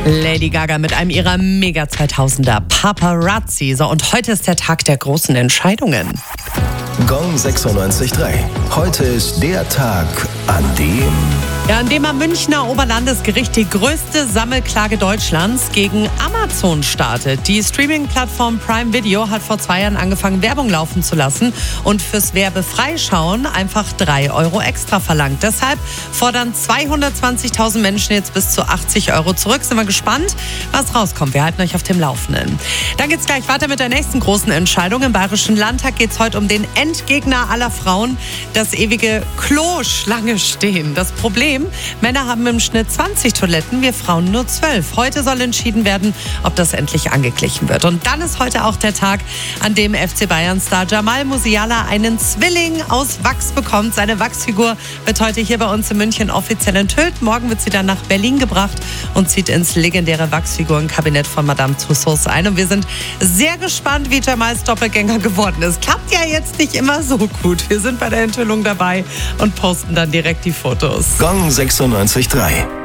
Lady Gaga mit einem ihrer Mega 2000er Paparazzi. So, und heute ist der Tag der großen Entscheidungen. Gong 96.3. Heute ist der Tag, an dem am Münchner Oberlandesgericht die größte Sammelklage Deutschlands gegen Amazon startet. Die Streaming-Plattform Prime Video hat vor 2 Jahren angefangen, Werbung laufen zu lassen und fürs Werbefreischauen einfach 3 € extra verlangt. Deshalb fordern 220.000 Menschen jetzt bis zu 80 € zurück. Sind wir gespannt, was rauskommt. Wir halten euch auf dem Laufenden. Dann geht's gleich weiter mit der nächsten großen Entscheidung. Im Bayerischen Landtag geht's heute um den Endgegner aller Frauen, das ewige Klo-Schlange stehen. Das Problem: Männer haben im Schnitt 20 Toiletten, wir Frauen nur 12. Heute soll entschieden werden, ob das endlich angeglichen wird. Und dann ist heute auch der Tag, an dem FC Bayern-Star Jamal Musiala einen Zwilling aus Wachs bekommt. Seine Wachsfigur wird heute hier bei uns in München offiziell enthüllt. Morgen wird sie dann nach Berlin gebracht und zieht ins legendäre Wachsfigurenkabinett von Madame Tussauds ein. Und wir sind sehr gespannt, wie Jamals Doppelgänger geworden ist. Klappt ja jetzt nicht immer so gut. Wir sind bei der Enthüllung dabei und posten dann direkt die Fotos. Gong 96.3.